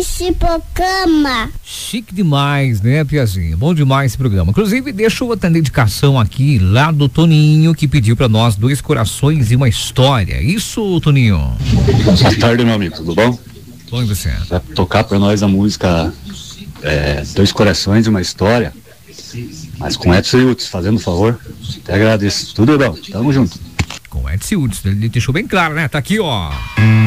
Chipocama. Chique demais, né, Piazinha? Bom demais esse programa. Inclusive, deixa eu atender indicação aqui lá do Toninho, que pediu pra nós 2 corações e uma história. Isso, Toninho? Boa tarde, meu amigo, tudo bom? Bom, e você? Vai tocar pra nós a música 2 corações e uma história, mas com Edson Yutz, fazendo favor. Até agradeço. Tudo bom? Tamo junto. Com Edson Yutz, ele deixou bem claro, né? Tá aqui, ó.